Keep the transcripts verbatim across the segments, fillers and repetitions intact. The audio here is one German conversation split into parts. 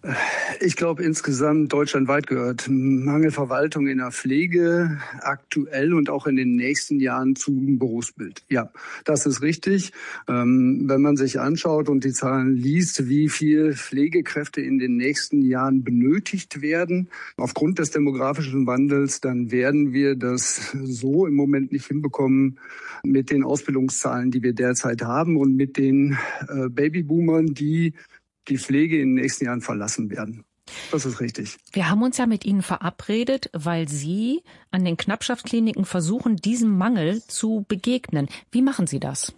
Ich glaube, insgesamt deutschlandweit gehört Mangelverwaltung in der Pflege aktuell und auch in den nächsten Jahren zum Berufsbild. Ja, das ist richtig. Ähm, wenn man sich anschaut und die Zahlen liest, wie viel Pflegekräfte in den nächsten Jahren benötigt werden, aufgrund des demografischen Wandels, dann werden wir das so im Moment nicht hinbekommen mit den Ausbildungszahlen, die wir derzeit haben und mit den äh, Babyboomern, die die Pflege in den nächsten Jahren verlassen werden. Das ist richtig. Wir haben uns ja mit Ihnen verabredet, weil Sie an den Knappschaftkliniken versuchen, diesem Mangel zu begegnen. Wie machen Sie das?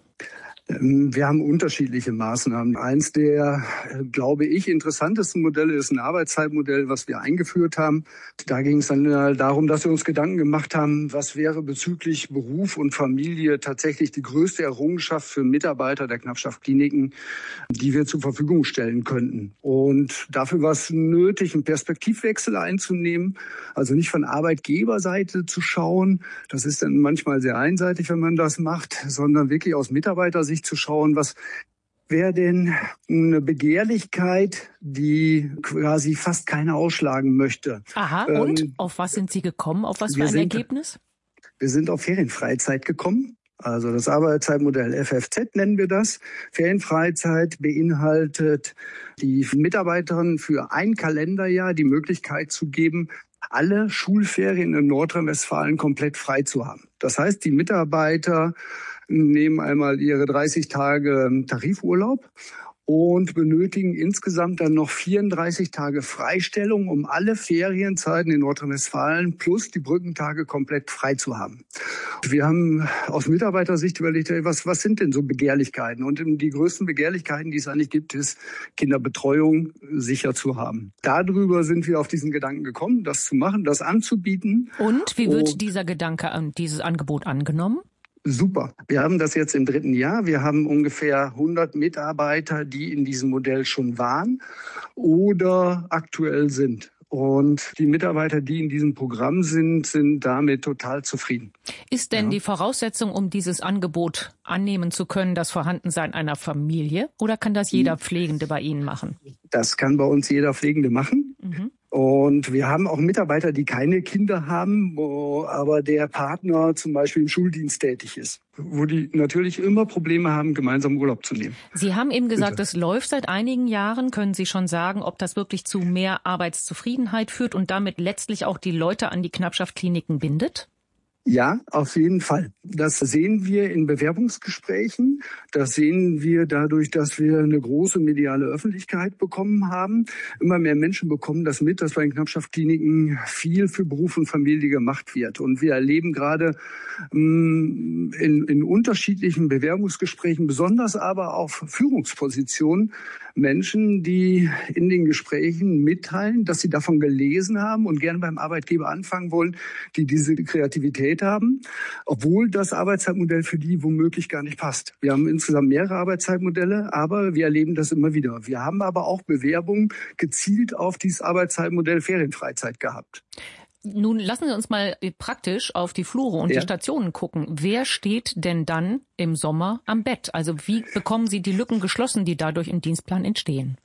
Wir haben unterschiedliche Maßnahmen. Eins der, glaube ich, interessantesten Modelle ist ein Arbeitszeitmodell, was wir eingeführt haben. Da ging es dann darum, dass wir uns Gedanken gemacht haben, was wäre bezüglich Beruf und Familie tatsächlich die größte Errungenschaft für Mitarbeiter der Knappschaftkliniken, die wir zur Verfügung stellen könnten. Und dafür war es nötig, einen Perspektivwechsel einzunehmen, also nicht von Arbeitgeberseite zu schauen. Das ist dann manchmal sehr einseitig, wenn man das macht, sondern wirklich aus Mitarbeitersicht zu schauen, was wäre denn eine Begehrlichkeit, die quasi fast keiner ausschlagen möchte. Aha, und ähm, auf was sind Sie gekommen? Auf was für ein sind, Ergebnis? Wir sind auf Ferienfreizeit gekommen. Also das Arbeitszeitmodell F F Z nennen wir das. Ferienfreizeit beinhaltet die Mitarbeiterin für ein Kalenderjahr die Möglichkeit zu geben, alle Schulferien in Nordrhein-Westfalen komplett frei zu haben. Das heißt, die Mitarbeiter nehmen einmal ihre dreißig Tage Tarifurlaub und benötigen insgesamt dann noch vierunddreißig Tage Freistellung, um alle Ferienzeiten in Nordrhein-Westfalen plus die Brückentage komplett frei zu haben. Wir haben aus Mitarbeitersicht überlegt, was, was sind denn so Begehrlichkeiten? Und die größten Begehrlichkeiten, die es eigentlich gibt, ist, Kinderbetreuung sicher zu haben. Darüber sind wir auf diesen Gedanken gekommen, das zu machen, das anzubieten. Und wie wird und dieser Gedanke, dieses Angebot angenommen? Super. Wir haben das jetzt im dritten Jahr. Wir haben ungefähr hundert Mitarbeiter, die in diesem Modell schon waren oder aktuell sind. Und die Mitarbeiter, die in diesem Programm sind, sind damit total zufrieden. Ist denn ja. die Voraussetzung, um dieses Angebot annehmen zu können, das Vorhandensein einer Familie? Oder kann das jeder Pflegende bei Ihnen machen? Das kann bei uns jeder Pflegende machen. Mhm. Und wir haben auch Mitarbeiter, die keine Kinder haben, wo aber der Partner zum Beispiel im Schuldienst tätig ist, wo die natürlich immer Probleme haben, gemeinsam Urlaub zu nehmen. Sie haben eben gesagt, das läuft seit einigen Jahren. Können Sie schon sagen, ob das wirklich zu mehr Arbeitszufriedenheit führt und damit letztlich auch die Leute an die Knappschaftkliniken bindet? Ja, auf jeden Fall. Das sehen wir in Bewerbungsgesprächen. Das sehen wir dadurch, dass wir eine große mediale Öffentlichkeit bekommen haben. Immer mehr Menschen bekommen das mit, dass bei den Knappschaftkliniken viel für Beruf und Familie gemacht wird. Und wir erleben gerade ähm, in, in unterschiedlichen Bewerbungsgesprächen, besonders aber auf Führungspositionen, Menschen, die in den Gesprächen mitteilen, dass sie davon gelesen haben und gerne beim Arbeitgeber anfangen wollen, die diese Kreativität haben, obwohl das Arbeitszeitmodell für die womöglich gar nicht passt. Wir haben insgesamt mehrere Arbeitszeitmodelle, aber wir erleben das immer wieder. Wir haben aber auch Bewerbungen gezielt auf dieses Arbeitszeitmodell Ferienfreizeit gehabt. Nun lassen Sie uns mal praktisch auf die Flure und ja. die Stationen gucken. Wer steht denn dann im Sommer am Bett? Also wie bekommen Sie die Lücken geschlossen, die dadurch im Dienstplan entstehen?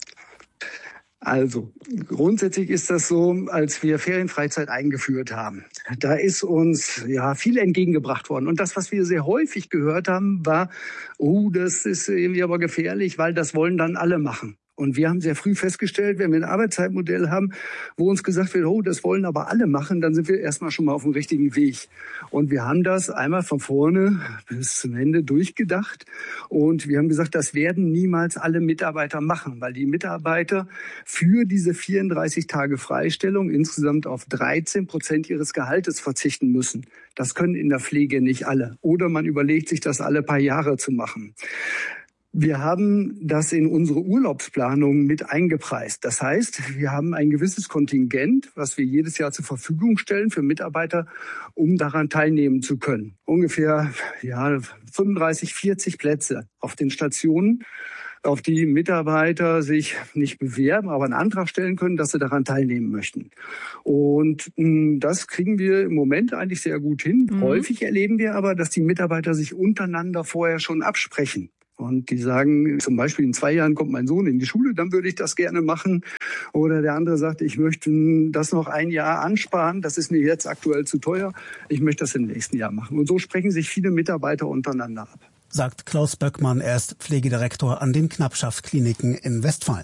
Also grundsätzlich ist das so, als wir Ferienfreizeit eingeführt haben, da ist uns ja viel entgegengebracht worden. Und das, was wir sehr häufig gehört haben, war, oh, das ist irgendwie aber gefährlich, weil das wollen dann alle machen. Und wir haben sehr früh festgestellt, wenn wir ein Arbeitszeitmodell haben, wo uns gesagt wird, oh, das wollen aber alle machen, dann sind wir erstmal schon mal auf dem richtigen Weg. Und wir haben das einmal von vorne bis zum Ende durchgedacht. Und wir haben gesagt, das werden niemals alle Mitarbeiter machen, weil die Mitarbeiter für diese vierunddreißig Tage Freistellung insgesamt auf dreizehn Prozent ihres Gehaltes verzichten müssen. Das können in der Pflege nicht alle. Oder man überlegt sich, das alle paar Jahre zu machen. Wir haben das in unsere Urlaubsplanung mit eingepreist. Das heißt, wir haben ein gewisses Kontingent, was wir jedes Jahr zur Verfügung stellen für Mitarbeiter, um daran teilnehmen zu können. Ungefähr ja, fünfunddreißig, vierzig Plätze auf den Stationen, auf die Mitarbeiter sich nicht bewerben, aber einen Antrag stellen können, dass sie daran teilnehmen möchten. Und mh, das kriegen wir im Moment eigentlich sehr gut hin. Mhm. Häufig erleben wir aber, dass die Mitarbeiter sich untereinander vorher schon absprechen. Und die sagen zum Beispiel, in zwei Jahren kommt mein Sohn in die Schule, dann würde ich das gerne machen. Oder der andere sagt, ich möchte das noch ein Jahr ansparen, das ist mir jetzt aktuell zu teuer, ich möchte das im nächsten Jahr machen. Und so sprechen sich viele Mitarbeiter untereinander ab. Sagt Klaus Böckmann, er ist Pflegedirektor an den Knappschaft-Kliniken in Westfalen.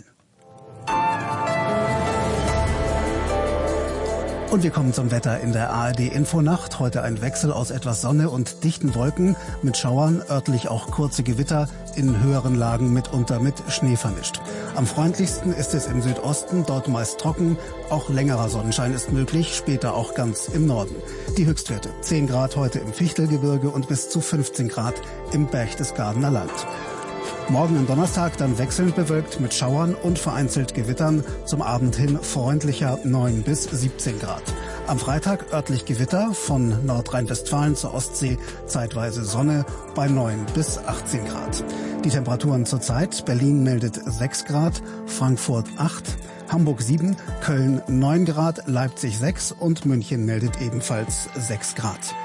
Und wir kommen zum Wetter in der A R D-Infonacht. Heute ein Wechsel aus etwas Sonne und dichten Wolken mit Schauern, örtlich auch kurze Gewitter, in höheren Lagen mitunter mit Schnee vermischt. Am freundlichsten ist es im Südosten, dort meist trocken. Auch längerer Sonnenschein ist möglich, später auch ganz im Norden. Die Höchstwerte zehn Grad heute im Fichtelgebirge und bis zu fünfzehn Grad im Berchtesgadener Land. Morgen am Donnerstag dann wechselnd bewölkt mit Schauern und vereinzelt Gewittern. Zum Abend hin freundlicher neun bis siebzehn Grad. Am Freitag örtlich Gewitter, von Nordrhein-Westfalen zur Ostsee zeitweise Sonne bei neun bis achtzehn Grad. Die Temperaturen zurzeit: Berlin meldet sechs Grad, Frankfurt acht, Hamburg sieben, Köln neun Grad, Leipzig sechs und München meldet ebenfalls sechs Grad.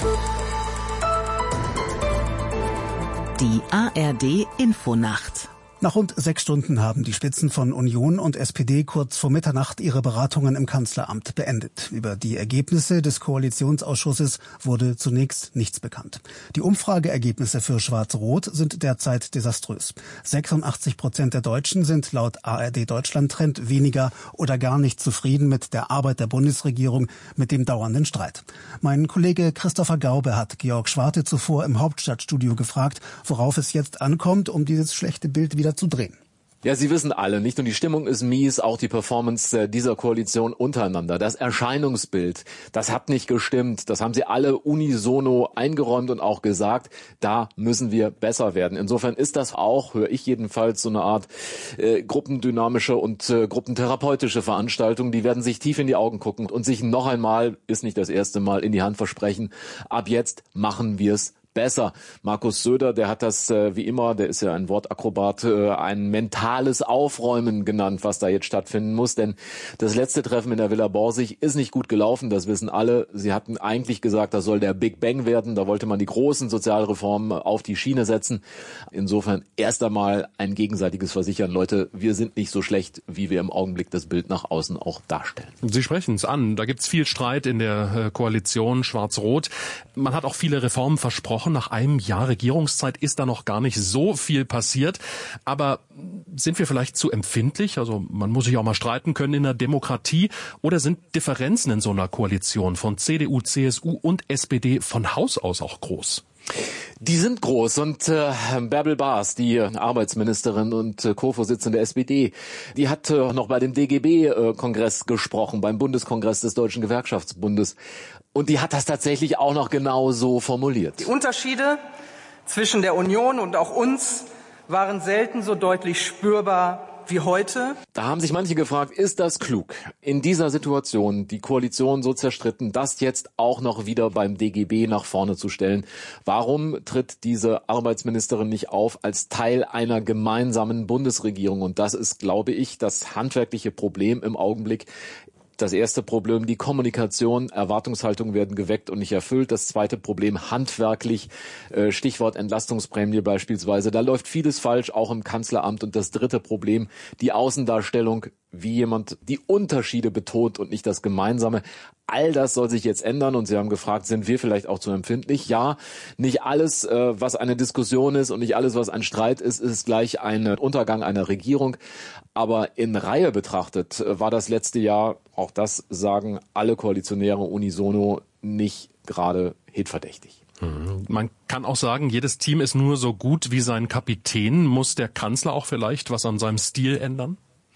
Die A R D-Infonacht. Nach rund sechs Stunden haben die Spitzen von Union und S P D kurz vor Mitternacht ihre Beratungen im Kanzleramt beendet. Über die Ergebnisse des Koalitionsausschusses wurde zunächst nichts bekannt. Die Umfrageergebnisse für Schwarz-Rot sind derzeit desaströs. sechsundachtzig Prozent der Deutschen sind laut A R D Deutschland-Trend weniger oder gar nicht zufrieden mit der Arbeit der Bundesregierung, mit dem dauernden Streit. Mein Kollege Christopher Gaube hat Georg Schwarte zuvor im Hauptstadtstudio gefragt, worauf es jetzt ankommt, um dieses schlechte Bild wieder zu drehen. Ja, Sie wissen alle, nicht nur die Stimmung ist mies, auch die Performance dieser Koalition untereinander. Das Erscheinungsbild, das hat nicht gestimmt. Das haben Sie alle unisono eingeräumt und auch gesagt, da müssen wir besser werden. Insofern ist das auch, höre ich jedenfalls, so eine Art äh, gruppendynamische und äh, gruppentherapeutische Veranstaltung. Die werden sich tief in die Augen gucken und sich noch einmal, ist nicht das erste Mal, in die Hand versprechen, ab jetzt machen wir es besser. Markus Söder, der hat das äh, wie immer, der ist ja ein Wortakrobat, äh, ein mentales Aufräumen genannt, was da jetzt stattfinden muss. Denn das letzte Treffen in der Villa Borsig ist nicht gut gelaufen, das wissen alle. Sie hatten eigentlich gesagt, das soll der Big Bang werden. Da wollte man die großen Sozialreformen auf die Schiene setzen. Insofern erst einmal ein gegenseitiges Versichern. Leute, wir sind nicht so schlecht, wie wir im Augenblick das Bild nach außen auch darstellen. Sie sprechen es an. Da gibt es viel Streit in der Koalition Schwarz-Rot. Man hat auch viele Reformen versprochen. Nach einem Jahr Regierungszeit ist da noch gar nicht so viel passiert. Aber sind wir vielleicht zu empfindlich? Also man muss sich auch mal streiten können in der Demokratie. Oder sind Differenzen in so einer Koalition von C D U, C S U und S P D von Haus aus auch groß? Die sind groß und äh, Bärbel Baas, die Arbeitsministerin und äh, Co-Vorsitzende der S P D, die hat äh, noch bei dem D G B-Kongress äh, gesprochen, beim Bundeskongress des Deutschen Gewerkschaftsbundes. Und die hat das tatsächlich auch noch genau so formuliert. Die Unterschiede zwischen der Union und auch uns waren selten so deutlich spürbar wie heute. Da haben sich manche gefragt, ist das klug, in dieser Situation die Koalition so zerstritten, das jetzt auch noch wieder beim D G B nach vorne zu stellen? Warum tritt diese Arbeitsministerin nicht auf als Teil einer gemeinsamen Bundesregierung? Und das ist, glaube ich, das handwerkliche Problem im Augenblick. Das erste Problem, die Kommunikation, Erwartungshaltungen werden geweckt und nicht erfüllt. Das zweite Problem, handwerklich, Stichwort Entlastungsprämie beispielsweise. Da läuft vieles falsch, auch im Kanzleramt. Und das dritte Problem, die Außendarstellung, wie jemand die Unterschiede betont und nicht das Gemeinsame. All das soll sich jetzt ändern und Sie haben gefragt, sind wir vielleicht auch zu empfindlich? Ja, nicht alles, was eine Diskussion ist und nicht alles, was ein Streit ist, ist gleich ein Untergang einer Regierung. Aber in Reihe betrachtet war das letzte Jahr, auch das sagen alle Koalitionäre unisono, nicht gerade hitverdächtig. Man kann auch sagen, jedes Team ist nur so gut wie sein Kapitän. Muss der Kanzler auch vielleicht was an seinem Stil ändern?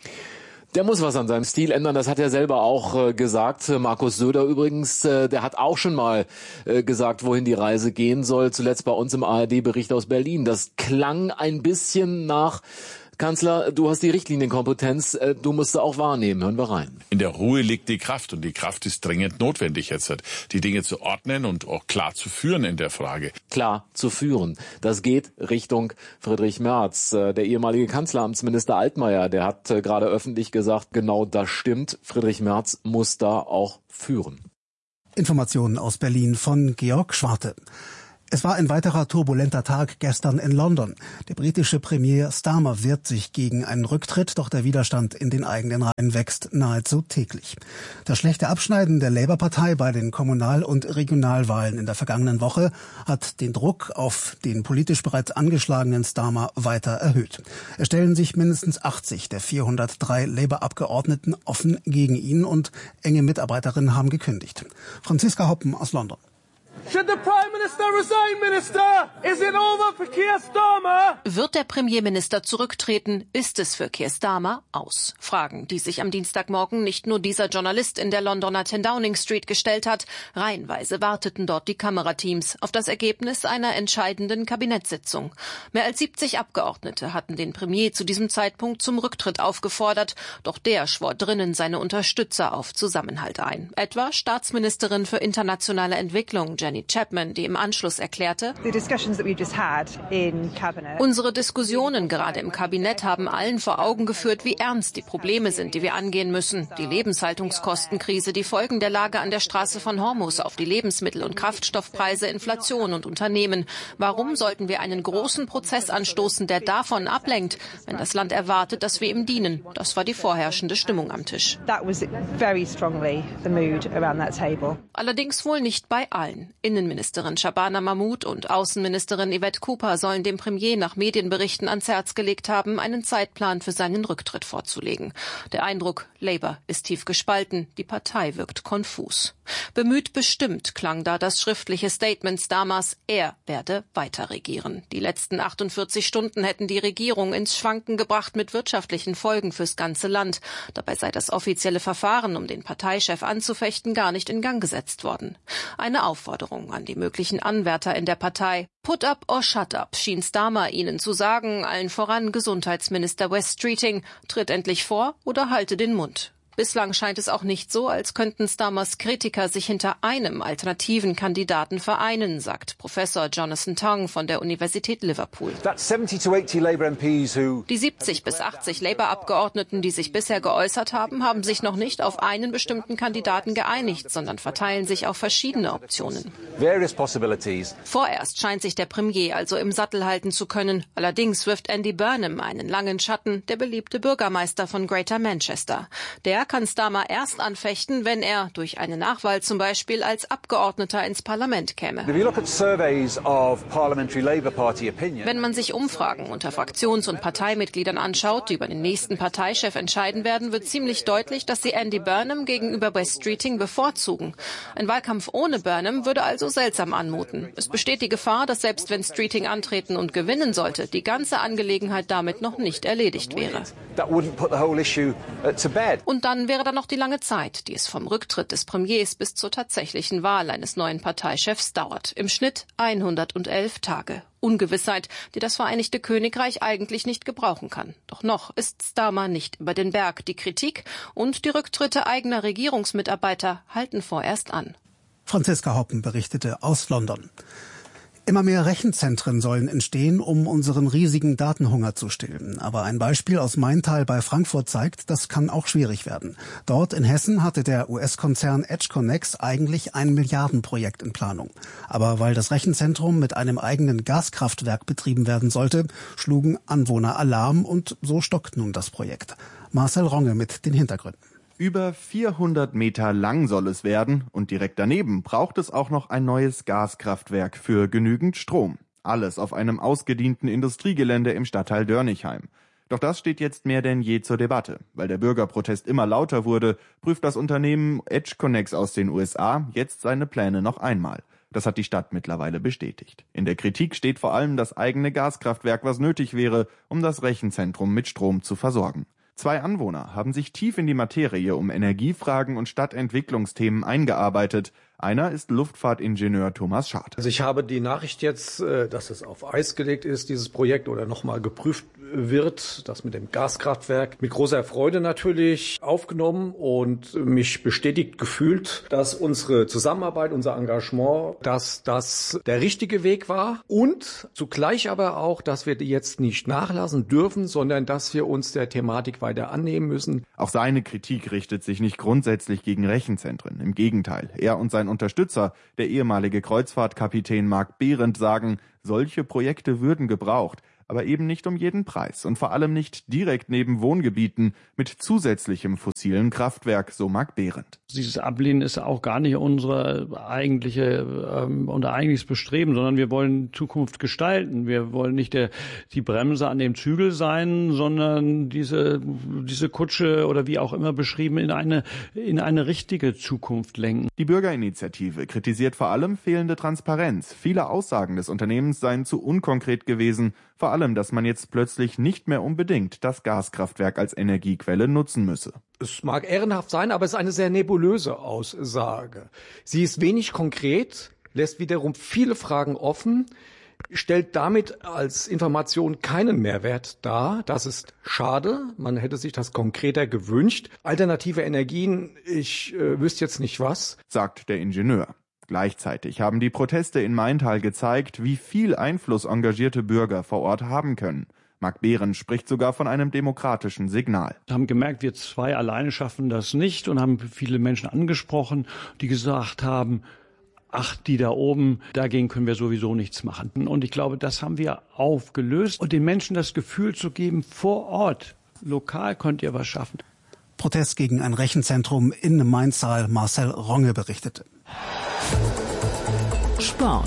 Der muss was an seinem Stil ändern, das hat er selber auch äh, gesagt. Markus Söder übrigens, äh, der hat auch schon mal äh, gesagt, wohin die Reise gehen soll. Zuletzt bei uns im A R D-Bericht aus Berlin. Das klang ein bisschen nach: Kanzler, du hast die Richtlinienkompetenz, du musst sie auch wahrnehmen. Hören wir rein. In der Ruhe liegt die Kraft und die Kraft ist dringend notwendig jetzt, die Dinge zu ordnen und auch klar zu führen in der Frage. Klar zu führen. Das geht Richtung Friedrich Merz. Der ehemalige Kanzleramtsminister Altmaier, der hat gerade öffentlich gesagt, genau das stimmt. Friedrich Merz muss da auch führen. Informationen aus Berlin von Georg Schwarte. Es war ein weiterer turbulenter Tag gestern in London. Der britische Premier Starmer wehrt sich gegen einen Rücktritt, doch der Widerstand in den eigenen Reihen wächst nahezu täglich. Das schlechte Abschneiden der Labour-Partei bei den Kommunal- und Regionalwahlen in der vergangenen Woche hat den Druck auf den politisch bereits angeschlagenen Starmer weiter erhöht. Es stellen sich mindestens achtzig der vierhundertdrei Labour-Abgeordneten offen gegen ihn und enge Mitarbeiterinnen haben gekündigt. Franziska Hoppen aus London. Should the Prime Minister resign, Minister? Is it over for Keir Starmer? Wird der Premierminister zurücktreten, ist es für Keir Starmer aus. Fragen, die sich am Dienstagmorgen nicht nur dieser Journalist in der Londoner ten Downing Street gestellt hat. Reihenweise warteten dort die Kamerateams auf das Ergebnis einer entscheidenden Kabinettssitzung. Mehr als siebzig Abgeordnete hatten den Premier zu diesem Zeitpunkt zum Rücktritt aufgefordert. Doch der schwor drinnen seine Unterstützer auf Zusammenhalt ein. Etwa Staatsministerin für internationale Entwicklung Jenny Chapman, die im Anschluss erklärte, unsere Diskussionen gerade im Kabinett haben allen vor Augen geführt, wie ernst die Probleme sind, die wir angehen müssen. Die Lebenshaltungskostenkrise, die Folgen der Lage an der Straße von Hormuz auf die Lebensmittel- und Kraftstoffpreise, Inflation und Unternehmen. Warum sollten wir einen großen Prozess anstoßen, der davon ablenkt, wenn das Land erwartet, dass wir ihm dienen? Das war die vorherrschende Stimmung am Tisch. Allerdings wohl nicht bei allen. Innenministerin Shabana Mahmood und Außenministerin Yvette Cooper sollen dem Premier nach Medienberichten ans Herz gelegt haben, einen Zeitplan für seinen Rücktritt vorzulegen. Der Eindruck, Labour ist tief gespalten, die Partei wirkt konfus. Bemüht bestimmt klang da das schriftliche Statement Starmers, er werde weiter regieren. Die letzten achtundvierzig Stunden hätten die Regierung ins Schwanken gebracht mit wirtschaftlichen Folgen fürs ganze Land. Dabei sei das offizielle Verfahren, um den Parteichef anzufechten, gar nicht in Gang gesetzt worden. Eine Aufforderung an die möglichen Anwärter in der Partei. Put up or shut up, schien Starmer ihnen zu sagen, allen voran Gesundheitsminister Wes Streeting, tritt endlich vor oder halte den Mund. Bislang scheint es auch nicht so, als könnten Starmers Kritiker sich hinter einem alternativen Kandidaten vereinen, sagt Professor Jonathan Tong von der Universität Liverpool. Die siebzig bis achtzig Labour-Abgeordneten, die sich bisher geäußert haben, haben sich noch nicht auf einen bestimmten Kandidaten geeinigt, sondern verteilen sich auf verschiedene Optionen. Vorerst scheint sich der Premier also im Sattel halten zu können. Allerdings wirft Andy Burnham einen langen Schatten, der beliebte Bürgermeister von Greater Manchester. Der kann Starmer erst anfechten, wenn er durch eine Nachwahl zum Beispiel als Abgeordneter ins Parlament käme. Wenn man sich Umfragen unter Fraktions- und Parteimitgliedern anschaut, die über den nächsten Parteichef entscheiden werden, wird ziemlich deutlich, dass sie Andy Burnham gegenüber Wes Streeting bevorzugen. Ein Wahlkampf ohne Burnham würde also seltsam anmuten. Es besteht die Gefahr, dass selbst wenn Streeting antreten und gewinnen sollte, die ganze Angelegenheit damit noch nicht erledigt wäre. Und dann wäre da noch die lange Zeit, die es vom Rücktritt des Premiers bis zur tatsächlichen Wahl eines neuen Parteichefs dauert. Im Schnitt hundertelf Tage. Ungewissheit, die das Vereinigte Königreich eigentlich nicht gebrauchen kann. Doch noch ist Starmer nicht über den Berg. Die Kritik und die Rücktritte eigener Regierungsmitarbeiter halten vorerst an. Franziska Hoppen berichtete aus London. Immer mehr Rechenzentren sollen entstehen, um unseren riesigen Datenhunger zu stillen. Aber ein Beispiel aus Maintal bei Frankfurt zeigt, das kann auch schwierig werden. Dort in Hessen hatte der U S-Konzern EdgeConneX eigentlich ein Milliardenprojekt in Planung. Aber weil das Rechenzentrum mit einem eigenen Gaskraftwerk betrieben werden sollte, schlugen Anwohner Alarm und so stockt nun das Projekt. Marcel Ronge mit den Hintergründen. Über vierhundert Meter lang soll es werden und direkt daneben braucht es auch noch ein neues Gaskraftwerk für genügend Strom. Alles auf einem ausgedienten Industriegelände im Stadtteil Dörnigheim. Doch das steht jetzt mehr denn je zur Debatte. Weil der Bürgerprotest immer lauter wurde, prüft das Unternehmen EdgeConneX aus den U S A jetzt seine Pläne noch einmal. Das hat die Stadt mittlerweile bestätigt. In der Kritik steht vor allem das eigene Gaskraftwerk, was nötig wäre, um das Rechenzentrum mit Strom zu versorgen. Zwei Anwohner haben sich tief in die Materie um Energiefragen und Stadtentwicklungsthemen eingearbeitet. Einer ist Luftfahrtingenieur Thomas Schad. Also ich habe die Nachricht jetzt, dass es auf Eis gelegt ist, dieses Projekt, oder nochmal geprüft wird, das mit dem Gaskraftwerk, mit großer Freude natürlich aufgenommen und mich bestätigt gefühlt, dass unsere Zusammenarbeit, unser Engagement, dass das der richtige Weg war und zugleich aber auch, dass wir jetzt nicht nachlassen dürfen, sondern dass wir uns der Thematik weiter annehmen müssen. Auch seine Kritik richtet sich nicht grundsätzlich gegen Rechenzentren. Im Gegenteil, er und sein Unterstützer, der ehemalige Kreuzfahrtkapitän Marc Behrendt, sagen, solche Projekte würden gebraucht, aber eben nicht um jeden Preis und vor allem nicht direkt neben Wohngebieten mit zusätzlichem fossilen Kraftwerk, so Marc Behrendt. Dieses Ablehnen ist auch gar nicht unsere eigentliche, ähm, unser eigentliches Bestreben, sondern wir wollen Zukunft gestalten. Wir wollen nicht der, die Bremse an dem Zügel sein, sondern diese, diese Kutsche oder wie auch immer beschrieben in eine, in eine richtige Zukunft lenken. Die Bürgerinitiative kritisiert vor allem fehlende Transparenz. Viele Aussagen des Unternehmens seien zu unkonkret gewesen. Vor allem, dass man jetzt plötzlich nicht mehr unbedingt das Gaskraftwerk als Energiequelle nutzen müsse. Es mag ehrenhaft sein, aber es ist eine sehr nebulöse Aussage. Sie ist wenig konkret, lässt wiederum viele Fragen offen, stellt damit als Information keinen Mehrwert dar. Das ist schade. Man hätte sich das konkreter gewünscht. Alternative Energien, ich äh, wüsste jetzt nicht was, sagt der Ingenieur. Gleichzeitig haben die Proteste in Maintal gezeigt, wie viel Einfluss engagierte Bürger vor Ort haben können. Marc Behrendt spricht sogar von einem demokratischen Signal. Wir haben gemerkt, wir zwei alleine schaffen das nicht und haben viele Menschen angesprochen, die gesagt haben, ach, die da oben, dagegen können wir sowieso nichts machen. Und ich glaube, das haben wir aufgelöst und den Menschen das Gefühl zu geben, vor Ort, lokal könnt ihr was schaffen. Protest gegen ein Rechenzentrum in Maintal, Marcel Ronge berichtete. Sport.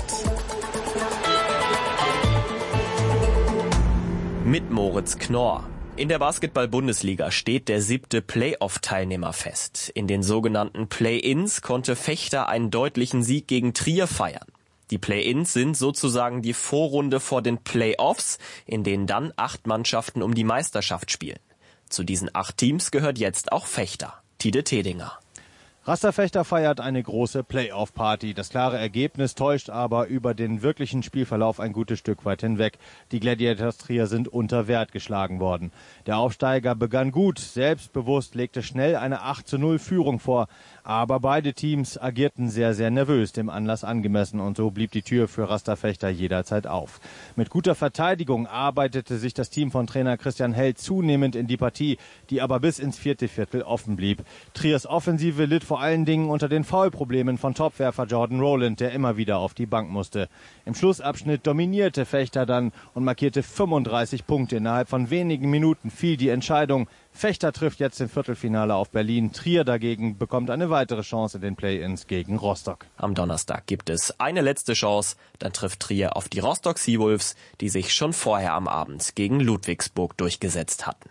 Mit Moritz Knorr. In der Basketball-Bundesliga steht der siebte Playoff-Teilnehmer fest. In den sogenannten Play-Ins konnte Vechta einen deutlichen Sieg gegen Trier feiern. Die Play-Ins sind sozusagen die Vorrunde vor den Play-Offs, in denen dann acht Mannschaften um die Meisterschaft spielen. Zu diesen acht Teams gehört jetzt auch Vechta. Tide Tedinger. Raster Vechta feiert eine große Playoff-Party. Das klare Ergebnis täuscht aber über den wirklichen Spielverlauf ein gutes Stück weit hinweg. Die Gladiators Trier sind unter Wert geschlagen worden. Der Aufsteiger begann gut, selbstbewusst, legte schnell eine acht zu null Führung vor. Aber beide Teams agierten sehr, sehr nervös, dem Anlass angemessen. Und so blieb die Tür für Raster Vechta jederzeit auf. Mit guter Verteidigung arbeitete sich das Team von Trainer Christian Held zunehmend in die Partie, die aber bis ins vierte Viertel offen blieb. Triers Offensive litt vor Vor allen Dingen unter den Foulproblemen von Topwerfer Jordan Rowland, der immer wieder auf die Bank musste. Im Schlussabschnitt dominierte Vechta dann und markierte fünfunddreißig Punkte. Innerhalb von wenigen Minuten fiel die Entscheidung. Vechta trifft jetzt im Viertelfinale auf Berlin. Trier dagegen bekommt eine weitere Chance in den Play-Ins gegen Rostock. Am Donnerstag gibt es eine letzte Chance. Dann trifft Trier auf die Rostock Seawolves, die sich schon vorher am Abend gegen Ludwigsburg durchgesetzt hatten.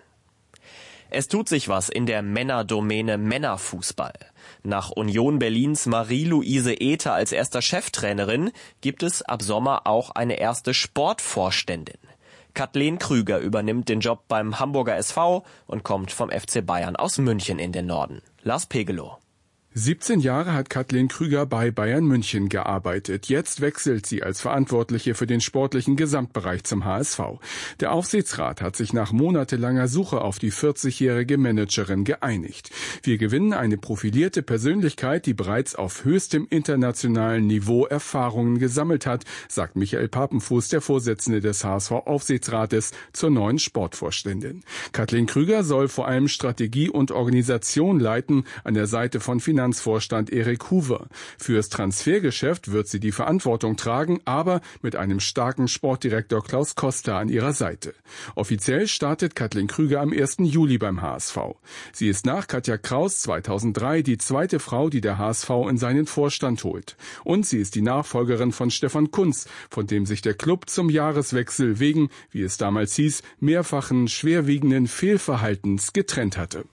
Es tut sich was in der Männerdomäne Männerfußball. Nach Union Berlins Marie-Louise Ether als erster Cheftrainerin gibt es ab Sommer auch eine erste Sportvorständin. Kathleen Krüger übernimmt den Job beim Hamburger S V und kommt vom F C Bayern aus München in den Norden. Lars Pegelow. siebzehn Jahre hat Kathleen Krüger bei Bayern München gearbeitet. Jetzt wechselt sie als Verantwortliche für den sportlichen Gesamtbereich zum H S V. Der Aufsichtsrat hat sich nach monatelanger Suche auf die vierzigjährige Managerin geeinigt. Wir gewinnen eine profilierte Persönlichkeit, die bereits auf höchstem internationalen Niveau Erfahrungen gesammelt hat, sagt Michael Papenfuß, der Vorsitzende des H S V-Aufsichtsrates, zur neuen Sportvorständin. Kathleen Krüger soll vor allem Strategie und Organisation leiten, an der Seite von Finanz Finanzvorstand Erik Huber. Fürs Transfergeschäft wird sie die Verantwortung tragen, aber mit einem starken Sportdirektor Klaus Koster an ihrer Seite. Offiziell startet Kathleen Krüger am ersten Juli beim H S V. Sie ist nach Katja Kraus zweitausenddrei die zweite Frau, die der H S V in seinen Vorstand holt. Und sie ist die Nachfolgerin von Stefan Kuntz, von dem sich der Klub zum Jahreswechsel wegen, wie es damals hieß, mehrfachen schwerwiegenden Fehlverhaltens getrennt hatte.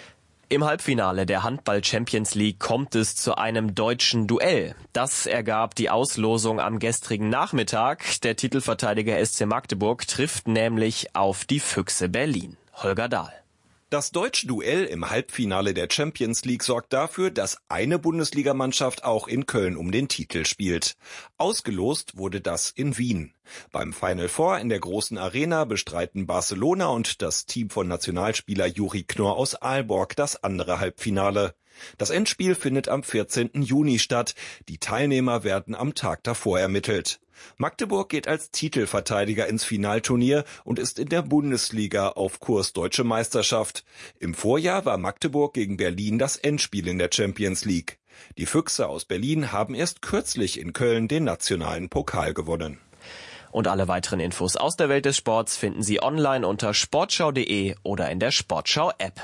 Im Halbfinale der Handball-Champions League kommt es zu einem deutschen Duell. Das ergab die Auslosung am gestrigen Nachmittag. Der Titelverteidiger S C Magdeburg trifft nämlich auf die Füchse Berlin. Holger Dahl. Das deutsche Duell im Halbfinale der Champions League sorgt dafür, dass eine Bundesligamannschaft auch in Köln um den Titel spielt. Ausgelost wurde das in Wien. Beim Final Four in der großen Arena bestreiten Barcelona und das Team von Nationalspieler Juri Knorr aus Aalborg das andere Halbfinale. Das Endspiel findet am vierzehnten Juni statt. Die Teilnehmer werden am Tag davor ermittelt. Magdeburg geht als Titelverteidiger ins Finalturnier und ist in der Bundesliga auf Kurs Deutsche Meisterschaft. Im Vorjahr war Magdeburg gegen Berlin das Endspiel in der Champions League. Die Füchse aus Berlin haben erst kürzlich in Köln den nationalen Pokal gewonnen. Und alle weiteren Infos aus der Welt des Sports finden Sie online unter sportschau punkt de oder in der Sportschau-App.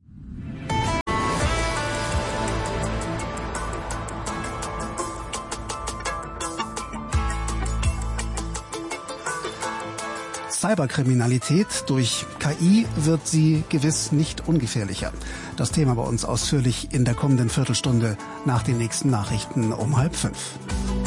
Cyberkriminalität durch K I wird sie gewiss nicht ungefährlicher. Das Thema bei uns ausführlich in der kommenden Viertelstunde nach den nächsten Nachrichten um halb fünf.